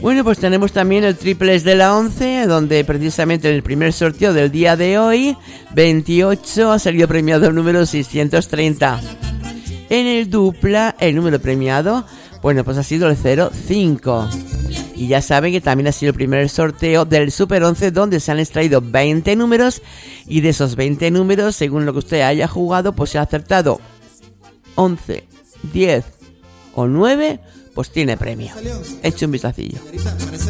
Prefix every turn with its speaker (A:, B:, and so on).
A: Bueno, pues tenemos también el triples de la 11, donde precisamente en el primer sorteo del día de hoy, 28, ha salido premiado el número 630. En el dupla, el número premiado, bueno, pues ha sido el 05. Y ya saben que también ha sido el primer sorteo del Super 11, donde se han extraído 20 números, y de esos 20 números, según lo que usted haya jugado, pues si ha acertado 11, 10 o 9, pues tiene premio. Eche un vistacillo.